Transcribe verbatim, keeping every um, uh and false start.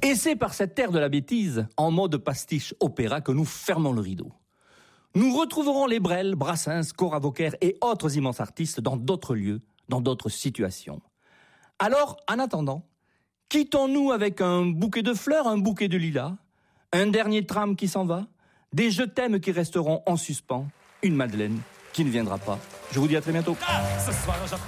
Et c'est par cette terre de la bêtise, en mode pastiche opéra, que nous fermons le rideau. Nous retrouverons les Brel, Brassens, Cora Vauquer et autres immenses artistes dans d'autres lieux, dans d'autres situations. Alors, en attendant, quittons-nous avec un bouquet de fleurs, un bouquet de lilas, un dernier tram qui s'en va, des je t'aime qui resteront en suspens, une Madeleine qui ne viendra pas. Je vous dis à très bientôt. Ah, ce soir,